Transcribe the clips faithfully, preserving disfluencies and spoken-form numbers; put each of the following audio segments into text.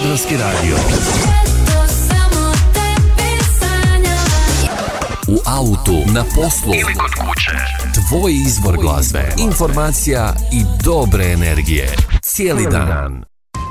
Podravski radio. U autu, na poslu ili kod kuće. Tvoj izvor glazbe, informacija i dobre energije. Cijeli dan.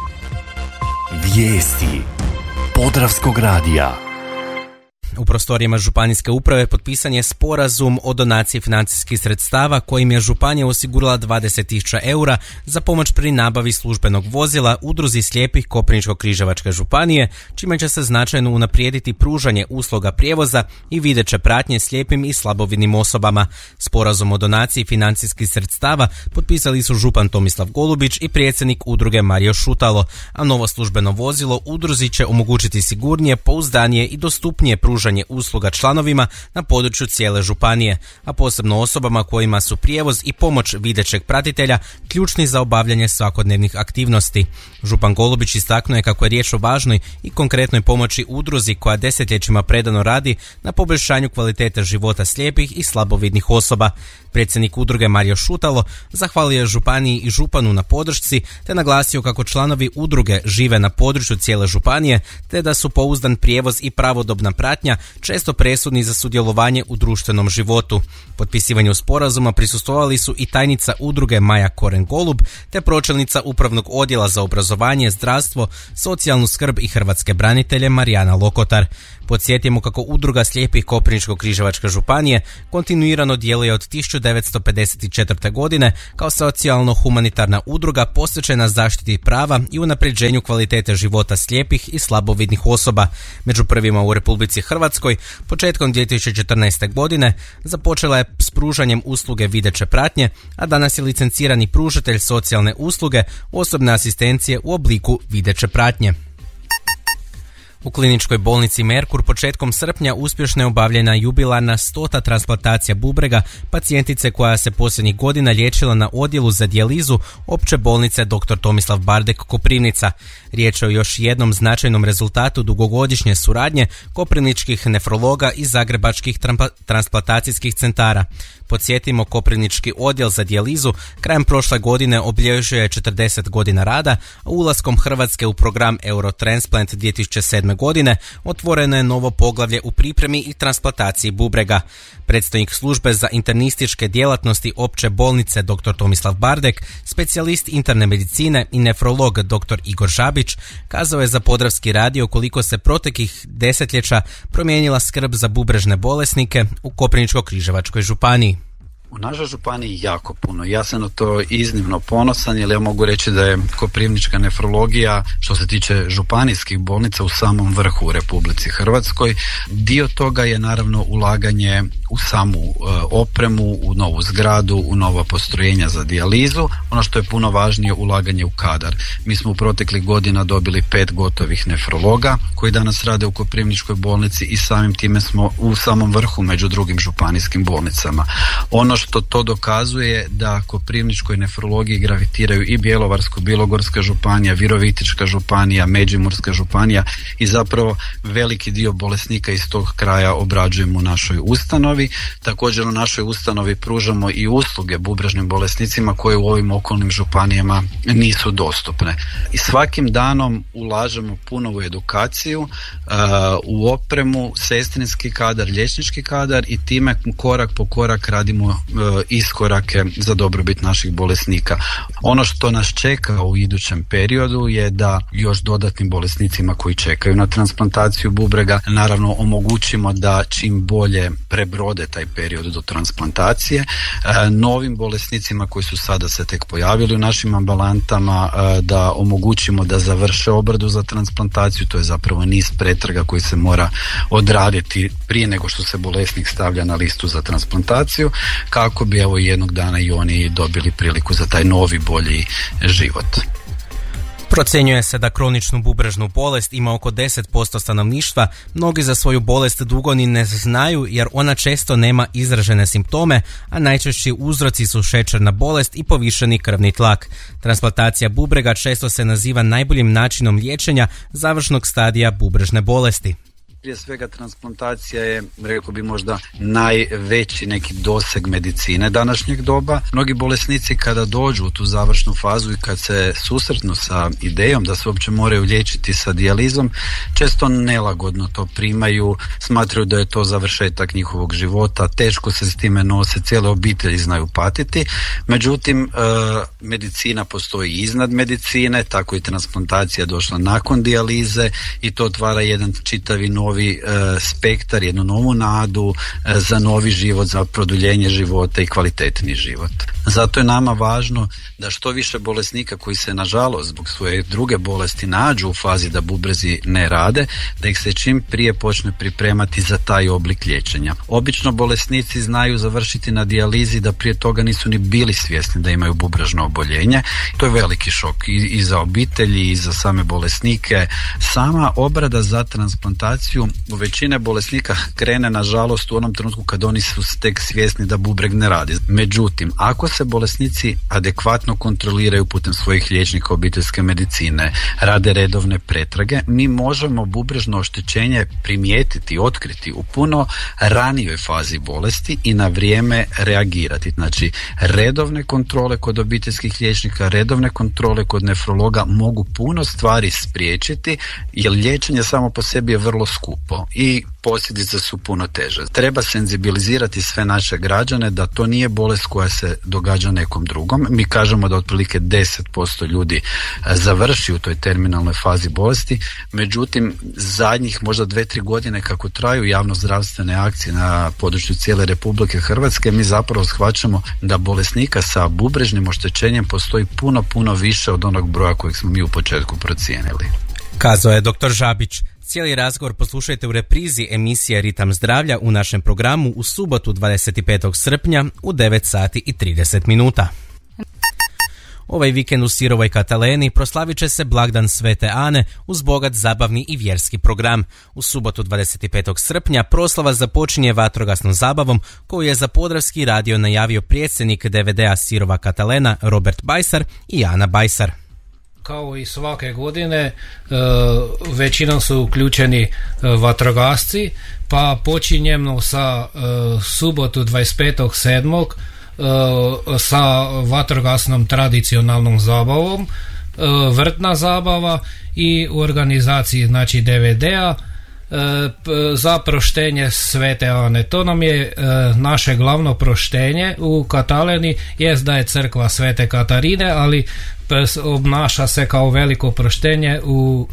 Vijesti Podravskog radija. U prostorijama županijske uprave potpisan je sporazum o donaciji financijskih sredstava kojim je županija osigurala dvadeset tisuća eura za pomoć pri nabavi službenog vozila udruzi slijepih Koprivničko-križevačke županije, čime će se značajno unaprijediti pružanje usluga prijevoza i videće pratnje slijepim i slabovidnim osobama. Sporazum o donaciji financijskih sredstava potpisali su župan Tomislav Golubić i predsjednik udruge Mario Šutalo, a novo službeno vozilo udruzi će omogućiti sigurnije, pouzdanije i dostupnije pružanje usluga članovima na području cijele županije, a posebno osobama kojima su prijevoz i pomoć videćeg pratitelja ključni za obavljanje svakodnevnih aktivnosti. Župan Golubić istaknuo je kako je riječ o važnoj i konkretnoj pomoći udruzi koja desetljećima predano radi na poboljšanju kvalitete života slijepih i slabovidnih osoba. Predsjednik udruge Mario Šutalo zahvalio je županiji i županu na podršci te naglasio kako članovi udruge žive na području cijele županije te da su pouzdan prijevoz i pravodobna pratnja često presudni za sudjelovanje u društvenom životu. Potpisivanju sporazuma prisustvovali su i tajnica udruge Maja Koren-Golub te pročelnica upravnog odjela za obrazovanje, zdravstvo, socijalnu skrb i hrvatske branitelje Marijana Lokotar. Podsjetimo kako udruga slijepih Koprivničko-križevačke županije kontinuirano djeluje od tisuću devetsto pedeset četvrte. godine kao socijalno-humanitarna udruga posvećena zaštiti prava i unapređenju kvalitete života slijepih i slabovidnih osoba. Među prvima u Republici Hrvatskoj početkom dvije tisuće četrnaeste. godine započela je s pružanjem usluge videće pratnje, a danas je licencirani pružatelj socijalne usluge osobne asistencije u obliku videće pratnje. U kliničkoj bolnici Merkur početkom srpnja uspješno je obavljena jubilarna stota transplantacija bubrega pacijentice koja se posljednjih godina liječila na odjelu za dijalizu opće bolnice doktor Tomislav Bardek Koprivnica. Riječ je o još jednom značajnom rezultatu dugogodišnje suradnje koprivničkih nefrologa i zagrebačkih transplantacijskih centara. Podsjetimo, Koprivnički odjel za dijalizu krajem prošle godine obilježio je četrdeset godina rada, a ulaskom Hrvatske u program Eurotransplant dvije tisuće sedme. godine otvoreno je novo poglavlje u pripremi i transplantaciji bubrega. Predstojnik službe za internističke djelatnosti opće bolnice doktor Tomislav Bardek, specijalist interne medicine i nefrolog doktor Igor Žabić kazao je za Podravski radio koliko se proteklih desetljeća promijenila skrb za bubrežne bolesnike u Koprivničko-križevačkoj županiji. U našoj županiji jako puno. Ja sam na to iznimno ponosan, jer ja mogu reći da je koprivnička nefrologija, što se tiče županijskih bolnica, u samom vrhu u Republici Hrvatskoj. Dio toga je naravno ulaganje u samu e, opremu, u novu zgradu, u nova postrojenja za dijalizu. Ono što je puno važnije, ulaganje u kadar. Mi smo u proteklih godina dobili pet gotovih nefrologa koji danas rade u Koprivničkoj bolnici i samim time smo u samom vrhu među drugim županijskim bolnicama. Ono što to dokazuje da Koprivničkoj nefrologiji gravitiraju i Bjelovarsko-bilogorska županija, Virovitička županija, Međimurska županija i zapravo veliki dio bolesnika iz tog kraja obrađujemo u našoj ustanovi. Također u našoj ustanovi pružamo i usluge bubrežnim bolesnicima koje u ovim okolnim županijama nisu dostupne. I svakim danom ulažemo puno u edukaciju, uh, u opremu, sestrinski kadar, liječnički kadar i time korak po korak radimo iskorake za dobrobit naših bolesnika. Ono što nas čeka u idućem periodu je da još dodatnim bolesnicima koji čekaju na transplantaciju bubrega naravno omogućimo da čim bolje prebrode taj period do transplantacije. Novim bolesnicima koji su sada se tek pojavili u našim ambulantama da omogućimo da završe obradu za transplantaciju. To je zapravo niz pretraga koji se mora odraditi prije nego što se bolesnik stavlja na listu za transplantaciju, kako bi evo jednog dana i oni dobili priliku za taj novi, bolji život. Procjenjuje se da kroničnu bubrežnu bolest ima oko deset posto stanovništva. Mnogi za svoju bolest dugo ni ne znaju jer ona često nema izražene simptome, a najčešći uzroci su šećerna bolest i povišeni krvni tlak. Transplantacija bubrega često se naziva najboljim načinom liječenja završnog stadija bubrežne bolesti. Prije svega transplantacija je, rekao bi, možda najveći neki doseg medicine današnjeg doba. Mnogi bolesnici kada dođu u tu završnu fazu i kad se susretnu sa idejom da se uopće moraju liječiti sa dijalizom, često nelagodno to primaju, smatraju da je to završetak njihovog života, teško se s time nose, cijele obitelji znaju patiti. Međutim, medicina postoji iznad medicine, tako i transplantacija je došla nakon dijalize i to otvara jedan čitavi novi spektar, jednu novu nadu za novi život, za produljenje života i kvalitetni život. Zato je nama važno da što više bolesnika koji se nažalost zbog svoje druge bolesti nađu u fazi da bubrezi ne rade, da ih se čim prije počne pripremati za taj oblik liječenja. Obično bolesnici znaju završiti na dijalizi da prije toga nisu ni bili svjesni da imaju bubrežno oboljenje. To je veliki šok i, i za obitelji i za same bolesnike. Sama obrada za transplantaciju u većine bolesnika krene nažalost u onom trenutku kad oni su tek svjesni da bubreg ne radi. Međutim, ako se bolesnici adekvatno kontroliraju putem svojih liječnika obiteljske medicine, rade redovne pretrage, mi možemo bubrežno oštećenje primijetiti, otkriti u puno ranijoj fazi bolesti i na vrijeme reagirati. Znači, redovne kontrole kod obiteljskih liječnika, redovne kontrole kod nefrologa mogu puno stvari spriječiti, jer liječenje samo po sebi je vrlo skupo i posljedice su puno teže. Treba senzibilizirati sve naše građane da to nije bolest koja se događa nekom drugom. Mi kažemo da otprilike deset posto ljudi završi u toj terminalnoj fazi bolesti, međutim zadnjih možda dve, tri godine kako traju javnozdravstvene akcije na području cijele Republike Hrvatske, mi zapravo shvaćamo da bolesnika sa bubrežnim oštećenjem postoji puno, puno više od onog broja kojeg smo mi u početku procijenili. Kazao je doktor Žabić. Cijeli razgovor poslušajte u reprizi emisije Ritam zdravlja u našem programu u subotu dvadeset petog srpnja u devet sati i trideset minuta. Ovaj vikend u Sirovoj Kataleni proslavit će se blagdan Svete Ane uz bogat zabavni i vjerski program. U subotu dvadeset petog srpnja proslava započinje vatrogasnom zabavom koju je za Podravski radio najavio predsjednik D V D-a Sirova Katalena Robert Bajsar i Ana Bajsar. Kao i svake godine, većinom su uključeni vatrogasci, pa počinjemo sa subotu dvadeset petog sedmog sa vatrogasnom tradicionalnom zabavom, vrtna zabava i u organizaciji znači D V D-a za proštenje Svete Ane. To nam je naše glavno proštenje u Kataleni, jest da je crkva Svete Katarine, ali obnaša se kao veliko proštenje u,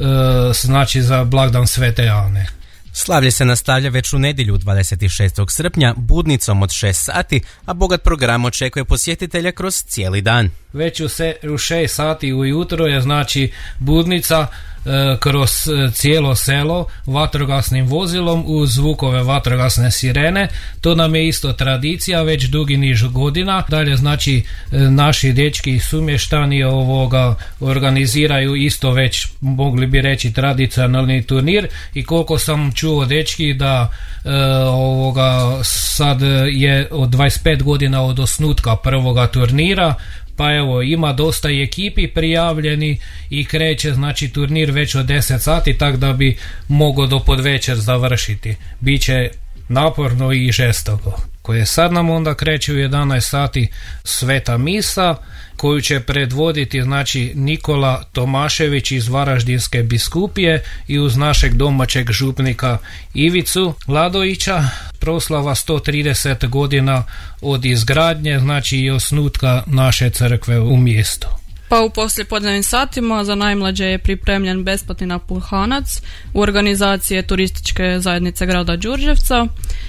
znači za blagdan Svete Ane. Slavlje se nastavlja već u nedjelju dvadeset šestog srpnja budnicom od šest sati, a bogat program očekuje posjetitelja kroz cijeli dan. Već u, se, u šest sati ujutro je znači budnica e, kroz cijelo selo vatrogasnim vozilom uz zvukove vatrogasne sirene. To nam je isto tradicija već dugi niz godina. Dalje znači e, naši dečki i sumještani ovoga organiziraju isto već mogli bi reći tradicionalni turnir i koliko sam čuo dečki da e, ovoga sad je od dvadeset pet godina od osnutka prvoga turnira. Pa evo, ima dosta i ekipi prijavljeni i kreće znači turnir već od deset sati, tak da bi mogao do podvečer završiti. Biće naporno i žestoko. Koje sad nam onda kreće u jedanaest sati sveta misa, koju će predvoditi znači Nikola Tomašević iz Varaždinske biskupije i uz našeg domaćeg župnika Ivicu Ladovića. Proslava sto trideset godina od izgradnje, znači i osnutka naše crkve u mjestu. Pa u poslijepodnevnim satima za najmlađe je pripremljen besplatni napuhanac u organizaciji turističke zajednice grada Đurđevca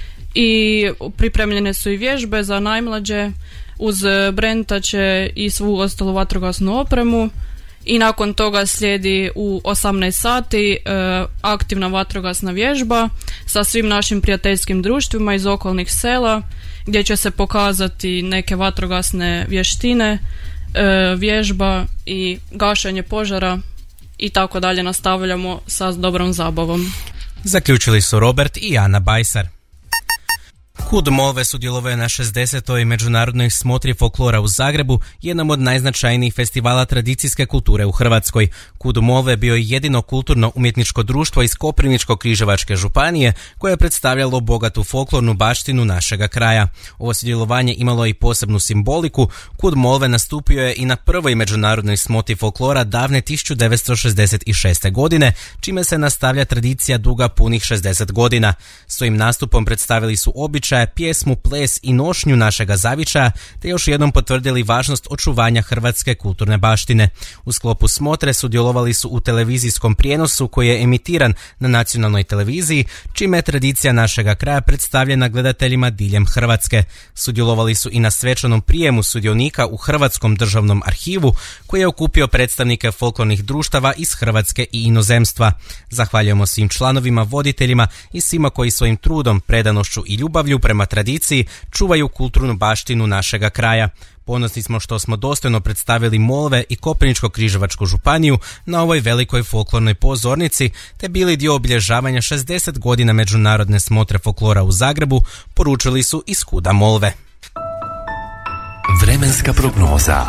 i pripremljene su i vježbe za najmlađe uz brentače i svu ostalu vatrogasnu opremu. I nakon toga slijedi u osamnaest sati e, aktivna vatrogasna vježba sa svim našim prijateljskim društvima iz okolnih sela gdje će se pokazati neke vatrogasne vještine, e, vježba i gašenje požara i tako dalje. Nastavljamo sa dobrom zabavom. Zaključili su Robert i Ana Bajsar. Kud Molve sudjelovao je na šezdesetoj međunarodnoj smotri folklora u Zagrebu, jednom od najznačajnijih festivala tradicijske kulture u Hrvatskoj. Kud Molve bio je jedino kulturno-umjetničko društvo iz Koprivničko-križevačke županije koje je predstavljalo bogatu folklornu baštinu našega kraja. Ovo sudjelovanje imalo je i posebnu simboliku. Kud Molve nastupio je i na prvoj međunarodnoj smotri folklora davne tisuću devetsto šezdeset šeste. godine, čime se nastavlja tradicija duga punih šezdeset godina. Svojim nastupom predstavili su običaje, pjesmu, ples i nošnju našega zavičaja, te još jednom potvrdili važnost očuvanja hrvatske kulturne baštine. U sklopu smotre sudjelovali su u televizijskom prijenosu koji je emitiran na nacionalnoj televiziji, čime je tradicija našega kraja predstavljena gledateljima diljem Hrvatske. Sudjelovali su i na svečanom prijemu sudionika u Hrvatskom državnom arhivu, koji je okupio predstavnike folklornih društava iz Hrvatske i inozemstva. Zahvaljujemo svim članovima, voditeljima i svima koji svojim trudom, predanošću i ljubavlju prema tradiciji čuvaju kulturnu baštinu našega kraja. Ponosni smo što smo dostojno predstavili Molve i Koprivničko-križevačku županiju na ovoj velikoj folklornoj pozornici, te bili dio obilježavanja šezdeset godina međunarodne smotre folklora u Zagrebu, poručili su iz Kuda Molve. Vremenska prognoza.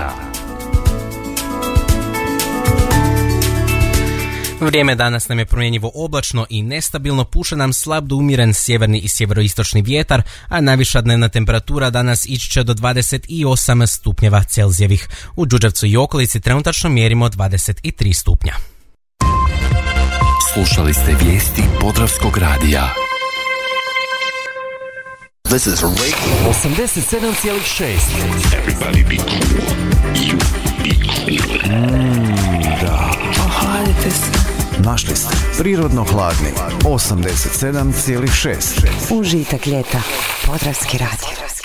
Vrijeme danas nam je promjenjivo oblačno i nestabilno, puše nam slab do umjeren sjeverni i sjeveroistočni vjetar, a najviša dnevna temperatura danas ići će do dvadeset osam stupnjeva Celzijevih. U Đurđevcu i okolici trenutačno mjerimo dvadeset tri stupnja. Slušali ste vijesti Podravskog radija. This is Radio osamdeset sedam zarez šest. Everybody be cool. You be cool. Mm, da. Ohladite se. Našli ste prirodno hladni osamdeset sedam zarez šest. Užitak ljeta. Podravski radio.